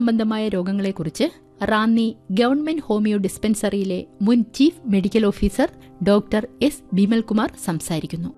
സംബന്ധമായ രോഗങ്ങളെക്കുറിച്ച് Ranni government homeo ഡിസ്പെൻസറിയിലെ മുൻ chief medical officer doctor S Bimalkumar സംസാരിക്കുന്നു.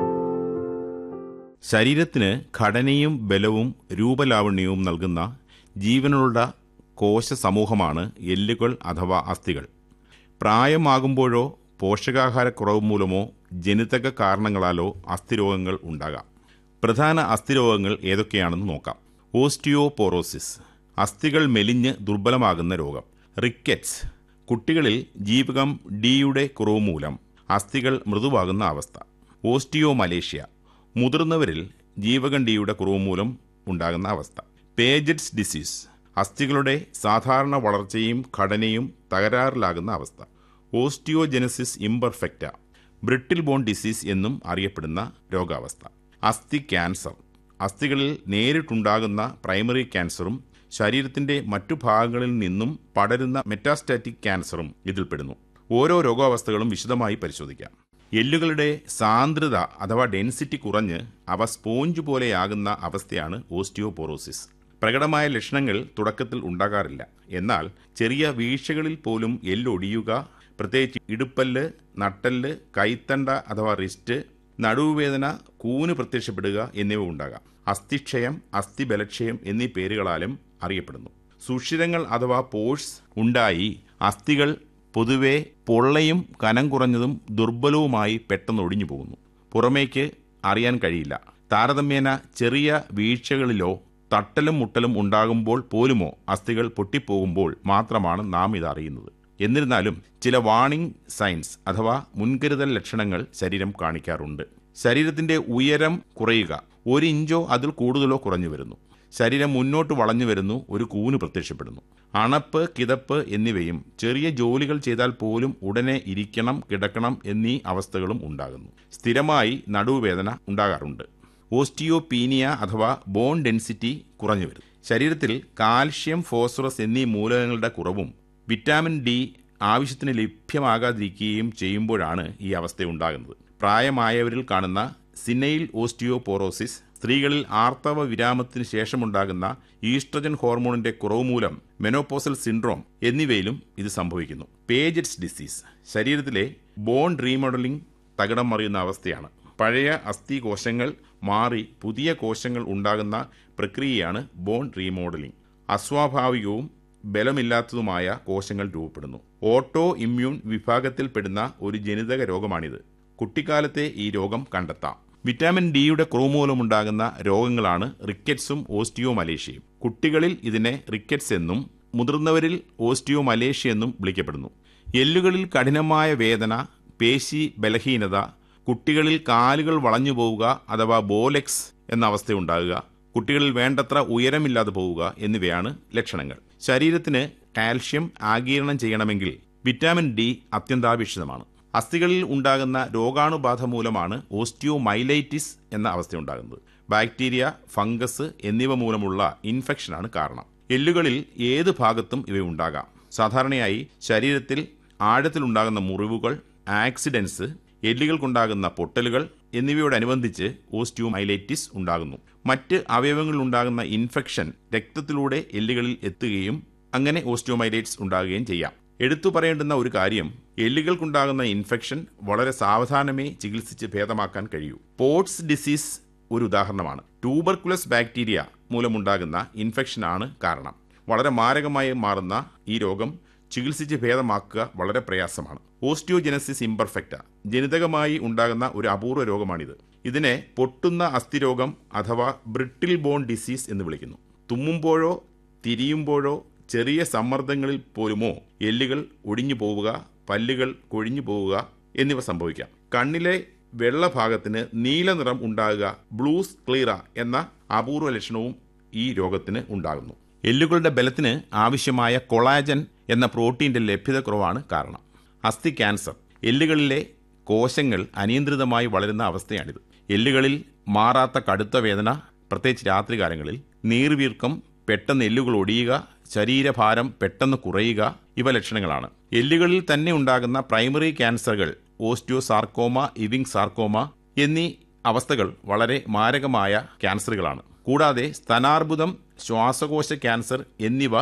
ശരീരത്തിന് ഘടനയും ബലവും രൂപലാവണ്യവും നൽകുന്ന ജീവനുള്ള കോശ സമൂഹമാണ് എല്ലുകൾ അഥവാ അസ്ഥികൾ. പ്രായമാകുമ്പോഴോ പോഷകാഹാരക്കുറവ് മൂലമോ ജനിതക കാരണങ്ങളാലോ അസ്ഥിരോഗങ്ങൾ ഉണ്ടാകാം. പ്രധാന അസ്ഥിരോഗങ്ങൾ ഏതൊക്കെയാണെന്ന് നോക്കാം. ഓസ്റ്റിയോപോറോസിസ്, അസ്ഥികൾ മെലിഞ്ഞ് ദുർബലമാകുന്ന രോഗം. റിക്കറ്റ്സ്, കുട്ടികളിൽ ജീവകം ഡിയുടെ കുറവ് മൂലം അസ്ഥികൾ മൃദുവാകുന്ന അവസ്ഥ. ഓസ്റ്റിയോമലേഷ്യ, മുതിർന്നവരിൽ ജീവകം ഡിയുടെ കുറവ് മൂലം ഉണ്ടാകുന്ന അവസ്ഥ. പേജറ്റ്സ് ഡിസീസ്, അസ്ഥികളുടെ സാധാരണ വളർച്ചയും ഘടനയും തകരാറിലാകുന്ന അവസ്ഥ. ഓസ്റ്റിയോജെനസിസ് ഇംപെർഫെക്റ്റ, ബ്രിട്ടിൽ ബോൺ ഡിസീസ് എന്നും അറിയപ്പെടുന്ന രോഗാവസ്ഥ. അസ്ഥി ക്യാൻസർ, അസ്ഥികളിൽ നേരിട്ടുണ്ടാകുന്ന പ്രൈമറി ക്യാൻസറും ശരീരത്തിന്റെ മറ്റു ഭാഗങ്ങളിൽ നിന്നും പടരുന്ന മെറ്റാസ്റ്റാറ്റിക് ക്യാൻസറും ഇതിൽപ്പെടുന്നു. ഓരോ രോഗാവസ്ഥകളും വിശദമായി പരിശോധിക്കാം. എല്ലുകളുടെ സാന്ദ്രത അഥവാ ഡെൻസിറ്റി കുറഞ്ഞ് അവ സ്പോഞ്ച് പോലെയാകുന്ന അവസ്ഥയാണ് ഓസ്റ്റിയോപോറോസിസ്. പ്രകടമായ ലക്ഷണങ്ങൾ തുടക്കത്തിൽ ഉണ്ടാകാറില്ല. എന്നാൽ ചെറിയ വീഴ്ചകളിൽ പോലും എല്ലൊടിയുക, പ്രത്യേകിച്ച് ഇടുപ്പല്ല്, നട്ടെല്ല്, കൈത്തണ്ട അഥവാ റിസ്റ്റ്, നടുവുവേദന, കൂന് പ്രത്യക്ഷപ്പെടുക എന്നിവ ഉണ്ടാകാം. അസ്ഥിക്ഷയം, അസ്ഥിബലക്ഷയം എന്നീ പേരുകളാലും അറിയപ്പെടുന്നു. സുഷിരങ്ങൾ അഥവാ പോഴ്സ് ഉണ്ടായി അസ്ഥികൾ പൊതുവെ പൊള്ളയും കനം കുറഞ്ഞതും ദുർബലവുമായി പെട്ടെന്ന് ഒടിഞ്ഞു പോകുന്നു. പുറമേക്ക് അറിയാൻ കഴിയില്ല. താരതമ്യേന ചെറിയ വീഴ്ചകളിലോ തട്ടലും മുട്ടലും ഉണ്ടാകുമ്പോൾ പോലുമോ അസ്ഥികൾ പൊട്ടിപ്പോകുമ്പോൾ മാത്രമാണ് നാം ഇത് അറിയുന്നത്. എന്നിരുന്നാലും ചില വാർണിംഗ് സൈൻസ് അഥവാ മുൻകരുതൽ ലക്ഷണങ്ങൾ ശരീരം കാണിക്കാറുണ്ട്. ശരീരത്തിന്റെ ഉയരം കുറയുക, 1 ഇഞ്ചോ അതിൽ കൂടുതലോ കുറഞ്ഞു വരുന്നു. ശരീരം മുന്നോട്ട് വളഞ്ഞു വരുന്നു. ഒരു കൂന് പ്രത്യക്ഷപ്പെടുന്നു. അണപ്പ്, കിതപ്പ് എന്നിവയും ചെറിയ ജോലികൾ ചെയ്താൽ പോലും ഉടനെ ഇരിക്കണം, കിടക്കണം എന്നീ അവസ്ഥകളും ഉണ്ടാകുന്നു. സ്ഥിരമായി നടുവുവേദന ഉണ്ടാകാറുണ്ട്. ഓസ്റ്റിയോപീനിയ അഥവാ ബോൺ ഡെൻസിറ്റി കുറഞ്ഞു വരും. ശരീരത്തിൽ കാൽഷ്യം, ഫോസ്ഫറസ് എന്നീ മൂലകങ്ങളുടെ കുറവും വിറ്റാമിൻ ഡി ആവശ്യത്തിന് ലഭ്യമാകാതിരിക്കുകയും ചെയ്യുമ്പോഴാണ് ഈ അവസ്ഥ ഉണ്ടാകുന്നത്. പ്രായമായവരിൽ കാണുന്ന സിനൈൽ ഓസ്റ്റിയോപോറോസിസ്, സ്ത്രീകളിൽ ആർത്തവ വിരാമത്തിന് ശേഷമുണ്ടാകുന്ന ഈസ്ട്രജൻ ഹോർമോണിന്റെ കുറവ് മൂലം മെനോപോസൽ സിൻഡ്രോം എന്നിവയിലും ഇത് സംഭവിക്കുന്നു. പേജറ്റ്സ് ഡിസീസ്, ശരീരത്തിലെ ബോൺ റീമോഡലിംഗ് തകിടം മറിയുന്ന അവസ്ഥയാണ്. പഴയ അസ്ഥി കോശങ്ങൾ മാറി പുതിയ കോശങ്ങൾ ഉണ്ടാകുന്ന പ്രക്രിയയാണ് ബോൺ റീമോഡലിംഗ്. അസ്വാഭാവികവും ബലമില്ലാത്തതുമായ കോശങ്ങൾ രൂപപ്പെടുന്നു. ഓട്ടോ ഇമ്മ്യൂൺ വിഭാഗത്തിൽപ്പെടുന്ന ഒരു ജനിതക രോഗമാണിത്. കുട്ടിക്കാലത്തെ ഈ രോഗം കണ്ടെത്താം. വിറ്റാമിൻ ഡിയുടെ കുറവ് മൂലമുണ്ടാകുന്ന രോഗങ്ങളാണ് റിക്കറ്റ്സും ഓസ്റ്റിയോമലേഷ്യയും. കുട്ടികളിൽ ഇതിനെ റിക്കറ്റ്സ് എന്നും മുതിർന്നവരിൽ ഓസ്റ്റിയോമലേഷ്യ എന്നും വിളിക്കപ്പെടുന്നു. എല്ലുകളിൽ കഠിനമായ വേദന, പേശി ബലഹീനത, കുട്ടികളിൽ കാലുകൾ വളഞ്ഞു പോവുക അഥവാ ബോലെക്സ് എന്ന അവസ്ഥയുണ്ടാകുക, കുട്ടികളിൽ വേണ്ടത്ര ഉയരമില്ലാതെ പോവുക എന്നിവയാണ് ലക്ഷണങ്ങൾ. ശരീരത്തിന് കാൽഷ്യം ആഗിരണം ചെയ്യണമെങ്കിൽ വിറ്റാമിൻ ഡി അത്യന്താപേക്ഷിതമാണ്. അസ്ഥികളിൽ ഉണ്ടാകുന്ന രോഗാണുബാധ മൂലമാണ് ഓസ്റ്റിയോമൈലൈറ്റിസ് എന്ന അവസ്ഥയുണ്ടാകുന്നത്. ബാക്ടീരിയ, ഫംഗസ് എന്നിവ മൂലമുള്ള ഇൻഫെക്ഷനാണ് കാരണം. എല്ലുകളിൽ ഏത് ഭാഗത്തും ഇവയുണ്ടാകാം. സാധാരണയായി ശരീരത്തിൽ ആഴത്തിലുണ്ടാകുന്ന മുറിവുകൾ, ആക്സിഡൻസ്, എല്ലുകൾക്കുണ്ടാകുന്ന പൊട്ടലുകൾ എന്നിവയോടനുബന്ധിച്ച് ഓസ്റ്റിയോമൈലൈറ്റിസ് ഉണ്ടാകുന്നു. മറ്റ് അവയവങ്ങളിലുണ്ടാകുന്ന ഇൻഫെക്ഷൻ രക്തത്തിലൂടെ എല്ലുകളിൽ എത്തുകയും അങ്ങനെ ഓസ്റ്റിയോമൈലൈറ്റിസ് ഉണ്ടാകുകയും ചെയ്യാം. എടുത്തു പറയേണ്ടുന്ന ഒരു കാര്യം, എല്ലുകൾക്കുണ്ടാകുന്ന ഇൻഫെക്ഷൻ വളരെ സാവധാനമേ ചികിത്സിച്ച് ഭേദമാക്കാൻ കഴിയൂ. പോട്സ് ഡിസീസ് ഒരു ഉദാഹരണമാണ്. ട്യൂബർക്കുലസ് ബാക്ടീരിയ മൂലമുണ്ടാകുന്ന ഇൻഫെക്ഷനാണ് കാരണം. വളരെ മാരകമായി മാറുന്ന ഈ രോഗം ചികിത്സിച്ച് ഭേദമാക്കുക വളരെ പ്രയാസമാണ്. ഓസ്റ്റിയോജെനസിസ് ഇംപെർഫെക്റ്റ, ജനിതകമായി ഉണ്ടാകുന്ന ഒരു അപൂർവ രോഗമാണിത്. ഇതിനെ പൊട്ടുന്ന അസ്ഥിരോഗം അഥവാ ബ്രിട്ടിൽ ബോൺ ഡിസീസ് എന്ന് വിളിക്കുന്നു. തുമ്മുമ്പോഴോ തിരിയുമ്പോഴോ ചെറിയ സമ്മർദ്ദങ്ങളിൽ പോലുമോ എല്ലുകൾ ഒടിഞ്ഞു പോവുക, പല്ലുകൾ കൊഴിഞ്ഞു പോവുക എന്നിവ സംഭവിക്കാം. കണ്ണിലെ വെള്ളഭാഗത്തിന് നീല നിറം ഉണ്ടാകുക, ബ്ലൂസ് ക്ലീറ എന്ന അപൂർവ ലക്ഷണവും ഈ രോഗത്തിന് ഉണ്ടാകുന്നു. എല്ലുകളുടെ ബലത്തിന് ആവശ്യമായ കൊളാജൻ എന്ന പ്രോട്ടീന്റെ ലഭ്യത കുറവാണ് കാരണം. അസ്ഥി ക്യാൻസർ, എല്ലുകളിലെ കോശങ്ങൾ അനിയന്ത്രിതമായി വളരുന്ന അവസ്ഥയാണിത്. എല്ലുകളിൽ മാറാത്ത കടുത്ത വേദന, പ്രത്യേകിച്ച് രാത്രികാലങ്ങളിൽ, നീർവീർക്കം, പെട്ടെന്ന് എല്ലുകൾ ഒടിയുക, ശരീരഭാരം പെട്ടെന്ന് കുറയുക ഇവ ലക്ഷണങ്ങളാണ്. എല്ലുകളിൽ തന്നെ ഉണ്ടാകുന്ന പ്രൈമറി ക്യാൻസറുകൾ ഓസ്റ്റിയോസാർക്കോമ, ഇവിംഗ് സാർക്കോമ എന്നീ അവസ്ഥകൾ വളരെ മാരകമായ ക്യാൻസറുകളാണ്. കൂടാതെ സ്തനാർബുദം, ശ്വാസകോശ ക്യാൻസർ എന്നിവ